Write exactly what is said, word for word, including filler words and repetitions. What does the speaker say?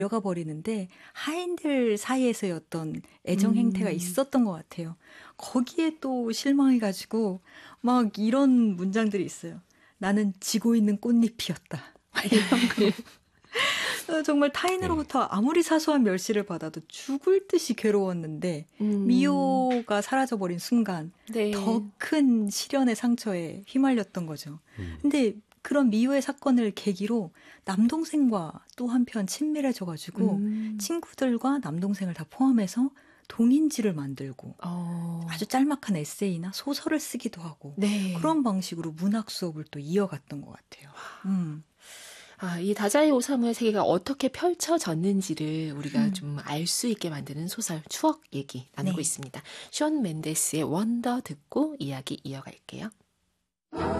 데려가 버리는데 하인들 사이에서의 어떤 애정 행태가 음. 있었던 것 같아요. 거기에 또 실망해 가지고 막 이런 문장들이 있어요. "나는 지고 있는 꽃잎이었다." 막 이런 거. 어 정말 네. 타인으로부터 아무리 사소한 멸시를 받아도 죽을 듯이 괴로웠는데 음. 미호가 사라져 버린 순간 더 네. 큰 시련의 상처에 휘말렸던 거죠. 음. 근데 그런 미호의 사건을 계기로 남동생과 또 한편 친밀해져 가지고 음. 친구들과 남동생을 다 포함해서 동인지를 만들고 어. 아주 짤막한 에세이나 소설을 쓰기도 하고 네. 그런 방식으로 문학 수업을 또 이어갔던 것 같아요. 음. 아, 이 다자이 오사무의 세계가 어떻게 펼쳐졌는지를 우리가 음. 좀 알 수 있게 만드는 소설 추억 얘기 나누고 네. 있습니다. 션 멘데스의 원더 듣고 이야기 이어갈게요.